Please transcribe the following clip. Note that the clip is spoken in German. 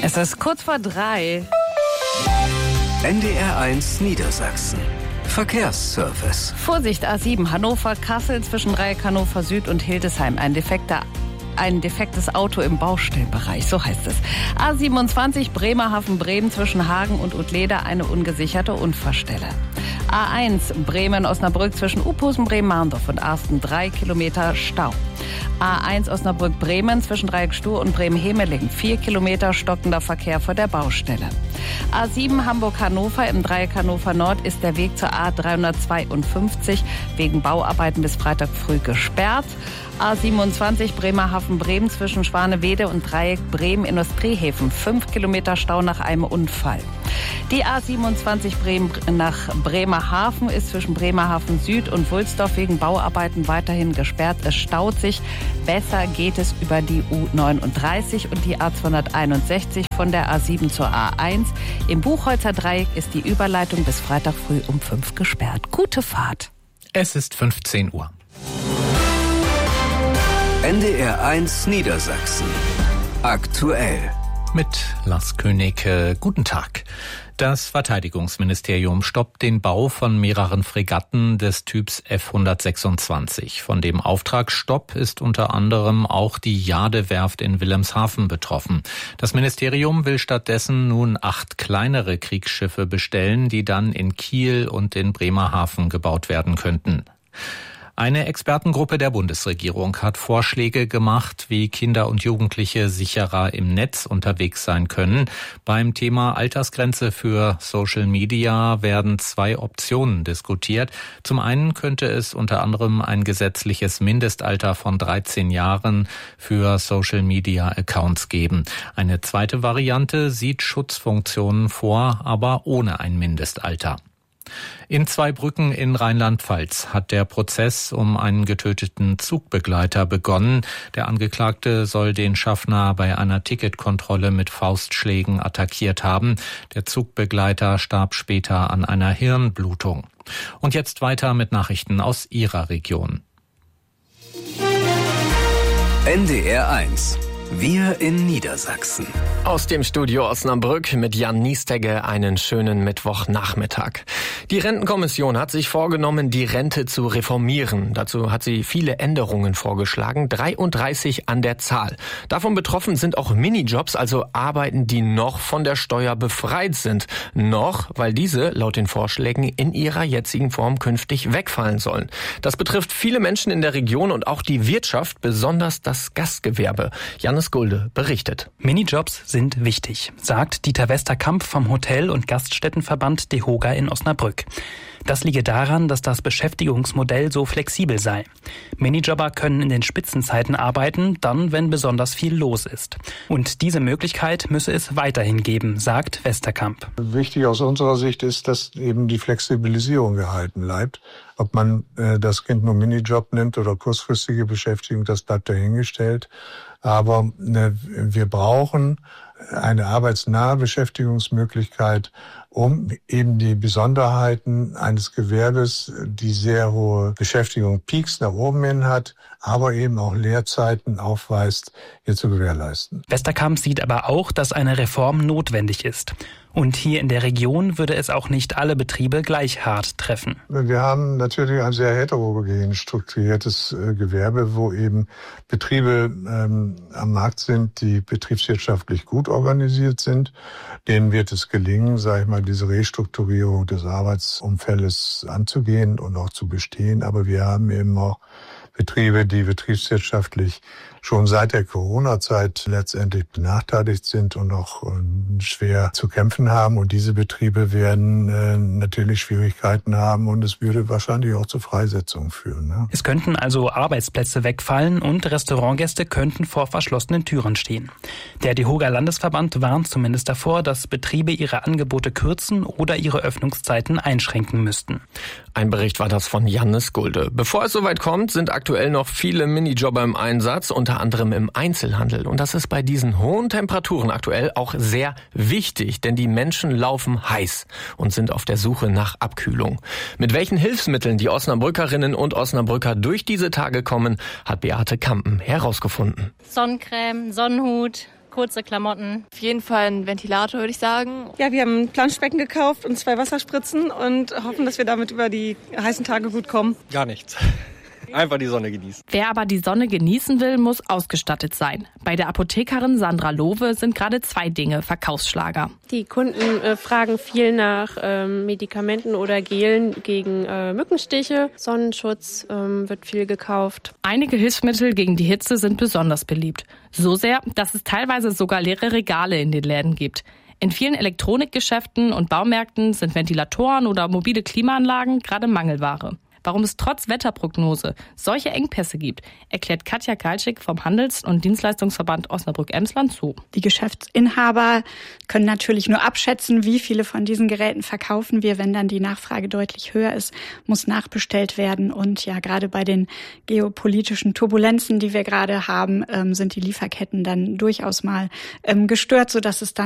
Es ist kurz vor 3. NDR1 Niedersachsen. Verkehrsservice. Vorsicht, A7 Hannover-Kassel zwischen Dreieck Hannover Süd und Hildesheim. Ein defektes Auto im Baustellenbereich, so heißt es. A27 Bremerhaven-Bremen zwischen Hagen und Utleder, eine ungesicherte Unfallstelle. A1 Bremen-Osnabrück zwischen Uphusen, Bremen-Marndorf und Arsten 3 Kilometer Stau. A1 Osnabrück-Bremen zwischen Dreieck Stur und Bremen-Hemeling 4 Kilometer stockender Verkehr vor der Baustelle. A7 Hamburg-Hannover im Dreieck Hannover Nord ist der Weg zur A352 wegen Bauarbeiten bis Freitag früh gesperrt. A27 Bremerhaven-Bremen zwischen Schwanewede und Dreieck Bremen-Industriehäfen 5 Kilometer Stau nach einem Unfall. Die A27 Bremen nach Bremerhaven ist zwischen Bremerhaven Süd und Wulsdorf wegen Bauarbeiten weiterhin gesperrt. Es staut sich. Besser geht es über die U39 und die A261 von der A7 zur A1. Im Buchholzer Dreieck ist die Überleitung bis Freitag früh um 5 gesperrt. Gute Fahrt. Es ist 15 Uhr. NDR1 Niedersachsen. Aktuell. Mit Lars König. Guten Tag. Das Verteidigungsministerium stoppt den Bau von mehreren Fregatten des Typs F-126. Von dem Auftragsstopp ist unter anderem auch die Jade-Werft in Wilhelmshaven betroffen. Das Ministerium will stattdessen nun 8 kleinere Kriegsschiffe bestellen, die dann in Kiel und in Bremerhaven gebaut werden könnten. Eine Expertengruppe der Bundesregierung hat Vorschläge gemacht, wie Kinder und Jugendliche sicherer im Netz unterwegs sein können. Beim Thema Altersgrenze für Social Media werden 2 Optionen diskutiert. Zum einen könnte es unter anderem ein gesetzliches Mindestalter von 13 Jahren für Social Media Accounts geben. Eine zweite Variante sieht Schutzfunktionen vor, aber ohne ein Mindestalter. In Zweibrücken in Rheinland-Pfalz hat der Prozess um einen getöteten Zugbegleiter begonnen. Der Angeklagte soll den Schaffner bei einer Ticketkontrolle mit Faustschlägen attackiert haben. Der Zugbegleiter starb später an einer Hirnblutung. Und jetzt weiter mit Nachrichten aus Ihrer Region. NDR1. Wir in Niedersachsen. Aus dem Studio Osnabrück mit Jan Niestegge einen schönen Mittwochnachmittag. Die Rentenkommission hat sich vorgenommen, die Rente zu reformieren. Dazu hat sie viele Änderungen vorgeschlagen, 33 an der Zahl. Davon betroffen sind auch Minijobs, also Arbeiten, die noch von der Steuer befreit sind. Noch, weil diese laut den Vorschlägen in ihrer jetzigen Form künftig wegfallen sollen. Das betrifft viele Menschen in der Region und auch die Wirtschaft, besonders das Gastgewerbe. Jannis Gulde berichtet. Minijobs sind wichtig, sagt Dieter Westerkamp vom Hotel- und Gaststättenverband DEHOGA in Osnabrück. Das liege daran, dass das Beschäftigungsmodell so flexibel sei. Minijobber können in den Spitzenzeiten arbeiten, dann, wenn besonders viel los ist. Und diese Möglichkeit müsse es weiterhin geben, sagt Westerkamp. Wichtig aus unserer Sicht ist, dass eben die Flexibilisierung gehalten bleibt. Ob man das Kind nur Minijob nimmt oder kurzfristige Beschäftigung, das bleibt dahingestellt. Aber wir brauchen eine arbeitsnahe Beschäftigungsmöglichkeit, um eben die Besonderheiten eines Gewerbes, die sehr hohe Beschäftigung, Peaks nach oben hin hat, aber eben auch Leerzeiten aufweist, hier zu gewährleisten. Westerkamp sieht aber auch, dass eine Reform notwendig ist. Und hier in der Region würde es auch nicht alle Betriebe gleich hart treffen. Wir haben natürlich ein sehr heterogen strukturiertes Gewerbe, wo eben Betriebe am Markt sind, die betriebswirtschaftlich gut organisiert sind. Denen wird es gelingen, sage ich mal, diese Restrukturierung des Arbeitsumfeldes anzugehen und auch zu bestehen. Aber wir haben eben auch Betriebe, die betriebswirtschaftlich schon seit der Corona-Zeit letztendlich benachteiligt sind und auch schwer zu kämpfen haben. Und diese Betriebe werden natürlich Schwierigkeiten haben und es würde wahrscheinlich auch zu Freisetzungen führen. Ne? Es könnten also Arbeitsplätze wegfallen und Restaurantgäste könnten vor verschlossenen Türen stehen. Der DEHOGA Landesverband warnt zumindest davor, dass Betriebe ihre Angebote kürzen oder ihre Öffnungszeiten einschränken müssten. Ein Bericht war das von Jannis Gulde. Bevor es soweit kommt, sind aktuell noch viele Minijobber im Einsatz, unter anderem im Einzelhandel. Und das ist bei diesen hohen Temperaturen aktuell auch sehr wichtig, denn die Menschen laufen heiß und sind auf der Suche nach Abkühlung. Mit welchen Hilfsmitteln die Osnabrückerinnen und Osnabrücker durch diese Tage kommen, hat Beate Kampen herausgefunden. Sonnencreme, Sonnenhut, kurze Klamotten. Auf jeden Fall ein Ventilator, würde ich sagen. Ja, wir haben ein Planschbecken gekauft und 2 Wasserspritzen und hoffen, dass wir damit über die heißen Tage gut kommen. Gar nichts. Einfach die Sonne genießen. Wer aber die Sonne genießen will, muss ausgestattet sein. Bei der Apothekerin Sandra Lowe sind gerade 2 Dinge Verkaufsschlager. Die Kunden fragen viel nach Medikamenten oder Gelen gegen Mückenstiche. Sonnenschutz wird viel gekauft. Einige Hilfsmittel gegen die Hitze sind besonders beliebt. So sehr, dass es teilweise sogar leere Regale in den Läden gibt. In vielen Elektronikgeschäften und Baumärkten sind Ventilatoren oder mobile Klimaanlagen gerade Mangelware. Warum es trotz Wetterprognose solche Engpässe gibt, erklärt Katja Kalschik vom Handels- und Dienstleistungsverband Osnabrück-Emsland so. Die Geschäftsinhaber können natürlich nur abschätzen, wie viele von diesen Geräten verkaufen wir. Wenn dann die Nachfrage deutlich höher ist, muss nachbestellt werden. Und ja, gerade bei den geopolitischen Turbulenzen, die wir gerade haben, sind die Lieferketten dann durchaus mal gestört, sodass es dann